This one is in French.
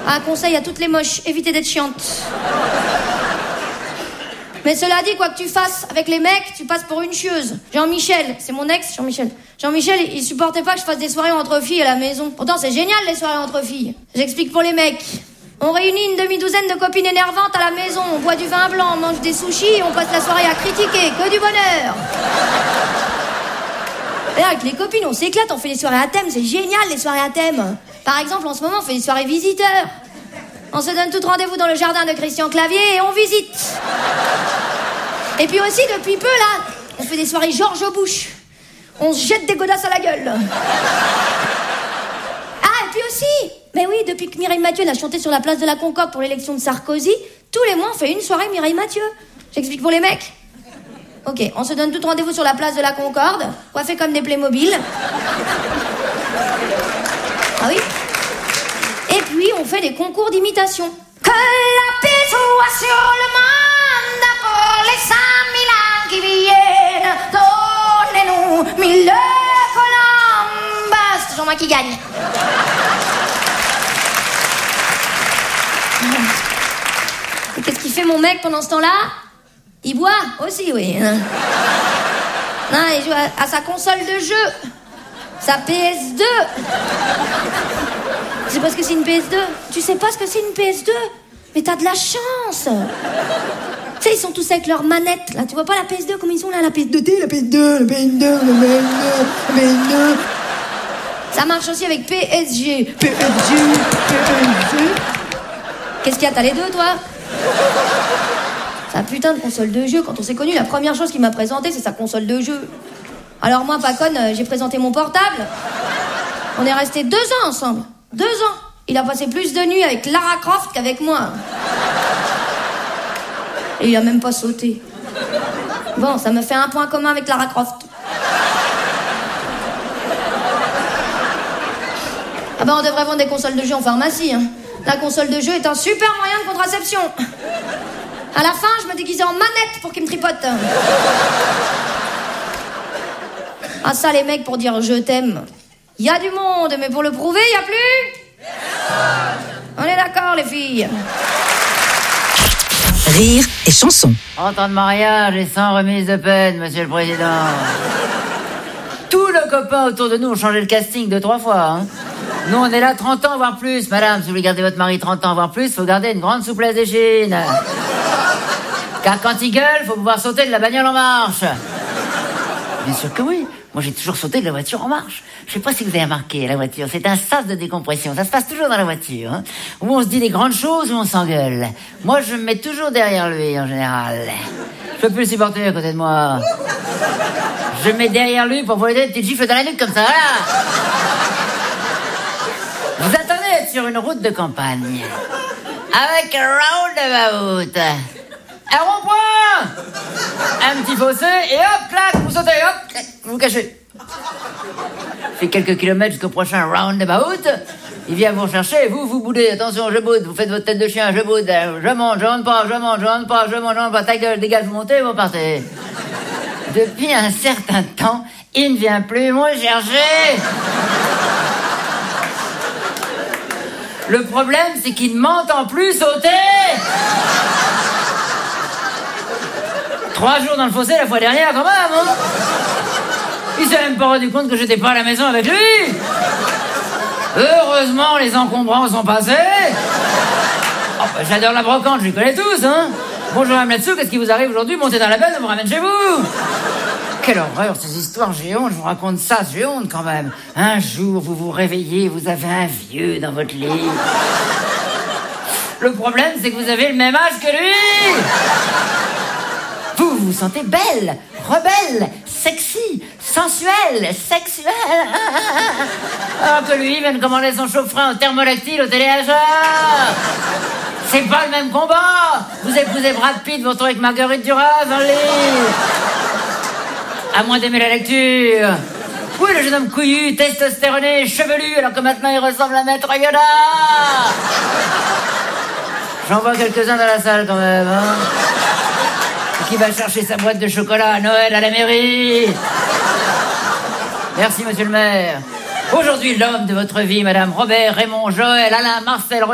Un conseil à toutes les moches, évitez d'être chiante. Mais cela dit, quoi que tu fasses avec les mecs, tu passes pour une chieuse. Jean-Michel, c'est mon ex, Jean-Michel. Jean-Michel, il supportait pas que je fasse des soirées entre filles à la maison. Pourtant, c'est génial, les soirées entre filles. J'explique pour les mecs. On réunit une demi-douzaine de copines énervantes à la maison, on boit du vin blanc, on mange des sushis et on passe la soirée à critiquer, que du bonheur. Et là, avec les copines, on s'éclate, on fait des soirées à thème, c'est génial les soirées à thème. Par exemple, en ce moment, on fait des soirées visiteurs. On se donne tout rendez-vous dans le jardin de Christian Clavier et on visite. Et puis aussi, depuis peu, là, on fait des soirées George Bush. On se jette des godasses à la gueule. Ah, et puis aussi, mais oui, depuis que Mireille Mathieu l'a chanté sur la place de la Concorde pour l'élection de Sarkozy, tous les mois, on fait une soirée Mireille Mathieu. J'explique pour les mecs. Ok, on se donne tout rendez-vous sur la place de la Concorde, coiffés comme des Playmobil. Ah oui. Et puis, on fait des concours d'imitation. Que la paix soit sur le monde pour les 5000 ans qui viennent. Donnez-nous 1000 colombes. C'est toujours moi qui gagne. Et qu'est-ce qu'il fait mon mec pendant ce temps-là? Il boit aussi, oui. Non, il joue à sa console de jeu. Sa PS2. Tu sais pas ce que c'est une PS2? Tu sais pas ce que c'est une PS2? Mais t'as de la chance. Tu sais, ils sont tous avec leurs manettes, là. Tu vois pas la PS2 comme ils sont là? La PS2T, la PS2, la PS2, la PS2, la PS2. Ça marche aussi avec PSG. PSG. Qu'est-ce qu'il y a? T'as les deux, toi? Sa putain de console de jeu. Quand on s'est connus, la première chose qu'il m'a présentée, c'est sa console de jeu. Alors moi, pas conne, j'ai présenté mon portable. On est restés 2 ans ensemble. 2 ans. Il a passé plus de nuits avec Lara Croft qu'avec moi. Et il a même pas sauté. Bon, ça me fait un point commun avec Lara Croft. Ah ben, on devrait vendre des consoles de jeu en pharmacie, hein. La console de jeu est un super moyen de contraception. À la fin, je me déguisais en manette pour qu'il me tripote. Ah ça, les mecs, pour dire « je t'aime ». Il y a du monde, mais pour le prouver, il y a plus. On est d'accord, les filles. Rire et chanson. 30 ans de mariage et sans remise de peine, monsieur le président. Tous nos copains autour de nous ont changé le casting 2-3 fois, hein. Nous, on est là 30 ans, voire plus. Madame, si vous voulez garder votre mari 30 ans, voire plus, faut garder une grande souplesse d'échine. Car quand il gueule, faut pouvoir sauter de la bagnole en marche. Bien sûr que oui. Moi, j'ai toujours sauté de la voiture en marche. Je sais pas si vous avez remarqué, la voiture, c'est un sas de décompression. Ça se passe toujours dans la voiture, hein. Où on se dit des grandes choses, où on s'engueule. Moi, je me mets toujours derrière lui, en général. Je peux plus le supporter à côté de moi. Je me mets derrière lui pour vous aider des petites gifles dans la nuque comme ça, voilà. Vous attendez d'être sur une route de campagne. Avec un roundabout. Un rond-point. Un petit fossé, et hop, clac, vous sautez, hop, vous vous cachez. Fait quelques kilomètres jusqu'au prochain roundabout. Il vient vous rechercher, et vous boudez. Attention, je boude, vous faites votre tête de chien, je boude. Je monte, je monte pas, je monte, je monte pas, je monte, je monte pas. Ta gueule, dégage, vous montez, vous partez. Depuis un certain temps, il ne vient plus me chercher. Le problème, c'est qu'il ne m'entend plus sauter. 3 jours dans le fossé la fois dernière, quand même, hein. Il s'est même pas rendu compte que j'étais pas à la maison avec lui. Heureusement, les encombrants sont passés. Oh, bah, j'adore la brocante, je les connais tous, hein. Bonjour, Mme là-dessous, qu'est-ce qui vous arrive aujourd'hui? Montez dans la benne, on vous ramène chez vous. Quelle horreur, ces histoires, j'ai honte, je vous raconte ça, j'ai honte quand même. Un jour, vous vous réveillez, vous avez un vieux dans votre lit. Le problème, c'est que vous avez le même âge que lui. Vous vous sentez belle, rebelle, sexy, sensuelle, sexuelle. Alors que lui vient de commander son chauffe-frein au thermolactyle au téléachat. C'est pas le même combat. Vous épousez Brad Pitt, vous retrouvez avec Marguerite Duras dans le lit. À moins d'aimer la lecture. Oui, le jeune homme couillu, testostéroné, chevelu, alors que maintenant il ressemble à Maître Yoda. J'en vois quelques-uns dans la salle quand même, hein. Qui va chercher sa boîte de chocolat à Noël à la mairie. Merci, monsieur le maire. Aujourd'hui, l'homme de votre vie, madame Robert, Raymond, Joël, Alain, Marcel,